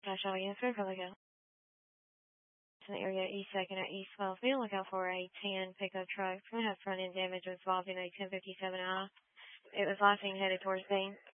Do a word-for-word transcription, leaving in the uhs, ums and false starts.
Cash All Answer, go look out. In the area East second at East twelve. Be on lookout for a tan pickup truck. It's going to have front end damage involved in a ten fifty-seven I. It was last seen headed towards Bain.